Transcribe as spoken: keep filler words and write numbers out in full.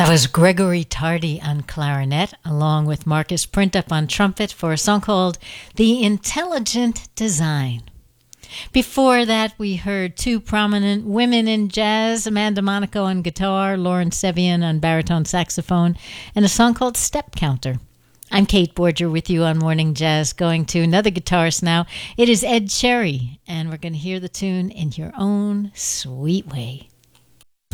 That was Gregory Tardy on clarinet, along with Marcus Printup on trumpet for a song called The Intelligent Design. Before that, we heard two prominent women in jazz, Amanda Monaco on guitar, Lauren Sevian on baritone saxophone, and a song called Step Counter. I'm Kate Borger with you on Morning Jazz, going to another guitarist now. It is Ed Cherry, and we're going to hear the tune In Your Own Sweet Way.